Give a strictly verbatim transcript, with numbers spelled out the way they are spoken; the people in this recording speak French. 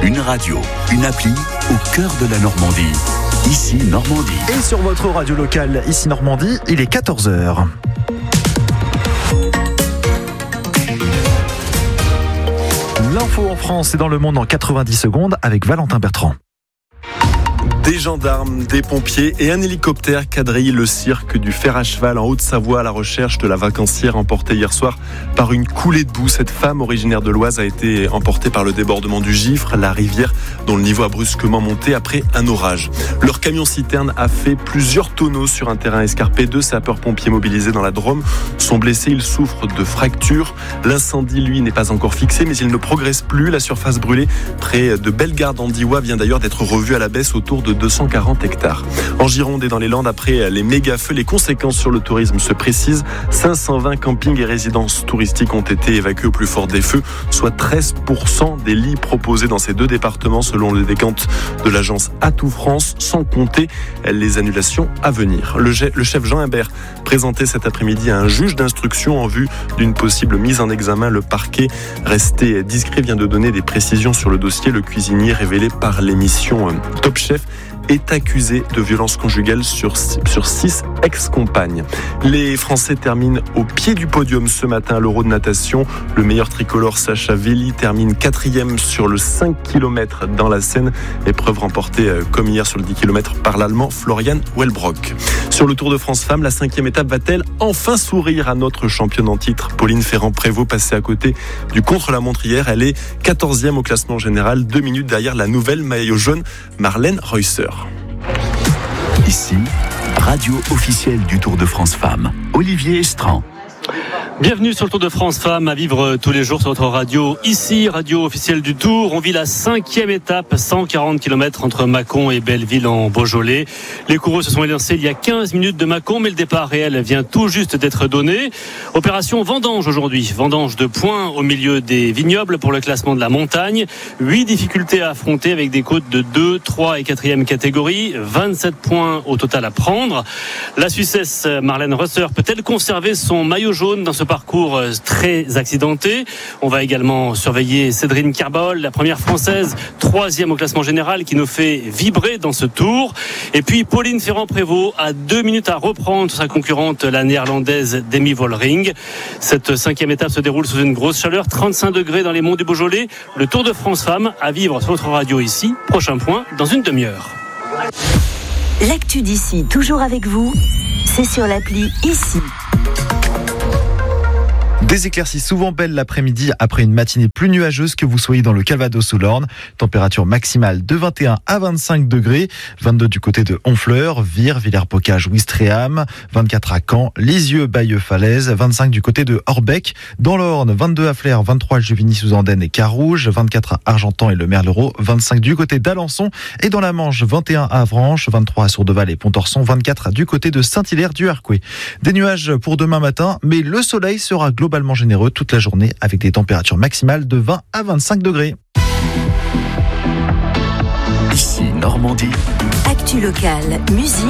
Une radio, une appli au cœur de la Normandie. Ici Normandie. Et sur votre radio locale, ici Normandie, il est quatorze heures. L'info en France et dans le monde en quatre-vingt-dix secondes avec Valentin Bertrand. Des gendarmes, des pompiers et un hélicoptère quadrillent le cirque du Fer à Cheval en Haute-Savoie à la recherche de la vacancière emportée hier soir par une coulée de boue. Cette femme originaire de l'Oise a été emportée par le débordement du Gifre, la rivière dont le niveau a brusquement monté après un orage. Leur camion-citerne a fait plusieurs tonneaux sur un terrain escarpé. Deux sapeurs-pompiers mobilisés dans la Drôme sont blessés. Ils souffrent de fractures. L'incendie, lui, n'est pas encore fixé, mais il ne progresse plus. La surface brûlée près de Bellegarde-en-Diois vient d'ailleurs d'être revue à la baisse autour de deux cent quarante hectares. En Gironde et dans les Landes, après les méga-feux, les conséquences sur le tourisme se précisent. cinq cent vingt campings et résidences touristiques ont été évacués au plus fort des feux, soit treize pour cent des lits proposés dans ces deux départements selon le décompte de l'agence Atout France, sans compter les annulations à venir. Le chef Jean Imbert présenté cet après-midi à un juge d'instruction en vue d'une possible mise en examen. Le parquet, resté discret, vient de donner des précisions sur le dossier. Le cuisinier révélé par l'émission Top Chef est accusé de violence conjugale sur, sur six ex-compagnes. Les Français terminent au pied du podium ce matin à l'Euro de natation. Le meilleur tricolore Sacha Velli termine quatrième sur le cinq kilomètres dans la Seine. Épreuve remportée comme hier sur le dix kilomètres par l'Allemand Florian Wellbrock. Sur le Tour de France Femmes, la cinquième étape va-t-elle enfin sourire à notre championne en titre Pauline Ferrand-Prévot, passée à côté du contre-la-montre hier. Elle est quatorzième au classement général, deux minutes derrière la nouvelle maillot jaune Marlène Reusser. Ici, radio officielle du Tour de France Femmes, Olivier Estrand. Bienvenue sur le Tour de France Femmes, à vivre tous les jours sur votre radio. Ici, radio officielle du Tour. On vit la cinquième étape, cent quarante kilomètres entre Mâcon et Belleville en Beaujolais. Les coureux se sont élancés il y a quinze minutes de Mâcon, mais le départ réel vient tout juste d'être donné. Opération vendange aujourd'hui. Vendange de points au milieu des vignobles pour le classement de la montagne. Huit difficultés à affronter avec des côtes de deux, trois et quatrième catégorie. vingt-sept points au total à prendre. La Suissesse Marlène Reusser peut-elle conserver son maillot jaune dans ce parcours très accidenté? On va également surveiller Cédrine Carbol, la première française, troisième au classement général, qui nous fait vibrer dans ce tour. Et puis Pauline Ferrand-Prévot a deux minutes à reprendre sa concurrente, la néerlandaise Demi Vollering. Cette cinquième étape se déroule sous une grosse chaleur, trente-cinq degrés dans les monts du Beaujolais. Le Tour de France Femmes à vivre sur votre radio ici. Prochain point dans une demi-heure. L'actu d'ici, toujours avec vous, c'est sur l'appli Ici. Des éclaircies souvent belles l'après-midi après une matinée plus nuageuse, que vous soyez dans le Calvados ou l'Orne. Température maximale de vingt et un à vingt-cinq degrés, vingt-deux du côté de Honfleur, Vire, Villers-Bocage, Ouistreham, vingt-quatre à Caen, Lisieux, Bayeux, Falaise, vingt-cinq du côté de Orbec. Dans l'Orne, vingt-deux à Flers, vingt-trois à Juvigny-sous-Andenne et Carouge, vingt-quatre à Argentan et le Merlereau, vingt-cinq du côté d'Alençon. Et dans la Manche, vingt et un à Avranches, vingt-trois à Sourdeval et Pontorson, vingt-quatre du côté de Saint-Hilaire-du-Harcouët. Des nuages pour demain matin, mais le soleil sera globalement généreux toute la journée avec des températures maximales de vingt à vingt-cinq degrés. Ici Normandie. Actu locale, musique